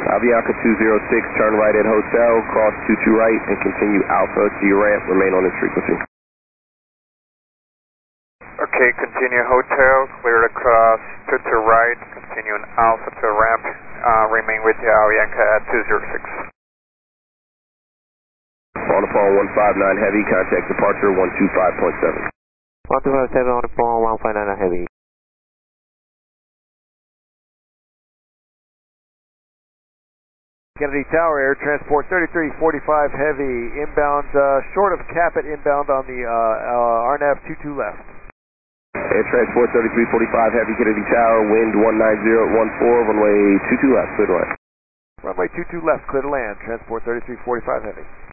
Avianca 206, turn right at hotel, cross 22 right, and continue Alpha to your ramp. Remain on this frequency. Okay, continue hotel, clear across 22 right, continue on Alpha to ramp, remain with the Avianca at 206. On the phone 159 Heavy, contact departure 125.7. 125.7 on the phone, 159 Heavy. Kennedy Tower, Air Transport 3345 Heavy, inbound, short of Capit, inbound on the RNAV 22 left. Air Transport 3345 Heavy, Kennedy Tower, wind 190 at 14, runway 22 left, clear to land. Runway 22 left, clear to land, Transport 3345 Heavy.